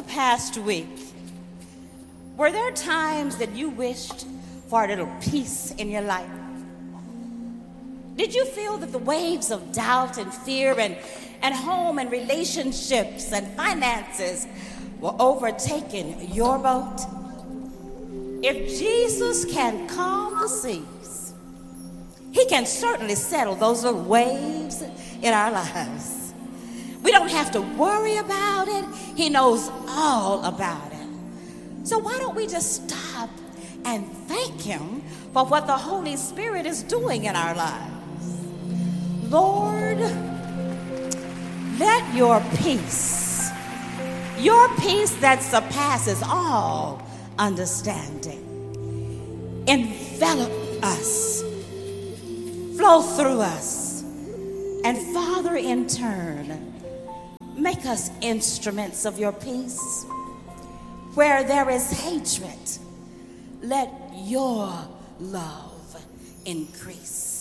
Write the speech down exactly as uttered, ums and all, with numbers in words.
past week, were there times that you wished for a little peace in your life? Did you feel that the waves of doubt and fear and, and home and relationships and finances were overtaking your boat? If Jesus can calm the seas, he can certainly settle those little waves in our lives. We don't have to worry about it. He knows all about it. So why don't we just stop and thank him for what the Holy Spirit is doing in our lives? Lord, let your peace, your peace that surpasses all understanding, envelop us, flow through us, and Father, in turn, make us instruments of your peace. Where there is hatred, let your love increase.